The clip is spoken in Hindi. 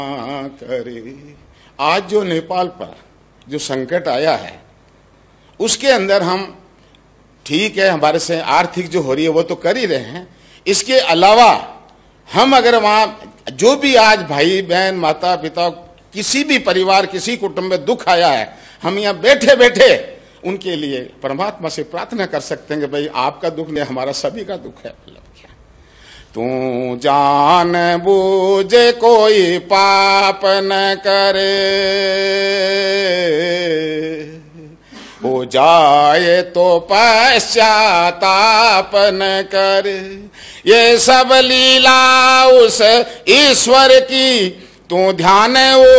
करे। आज जो नेपाल पर जो संकट आया है उसके अंदर हम ठीक है, हमारे से आर्थिक जो हो रही है वो तो कर ही रहे हैं। इसके अलावा हम अगर वहां जो भी आज भाई बहन माता पिता किसी भी परिवार किसी कुटुंब में दुख आया है, हम यहाँ बैठे बैठे उनके लिए परमात्मा से प्रार्थना कर सकते हैं कि भाई आपका दुख नहीं, हमारा सभी का दुख है। तू जान बूझ कोई पाप न करे, हो जाए तो पश्चाताप न करे। ये सब लीला उस ईश्वर की, तू ध्यान वो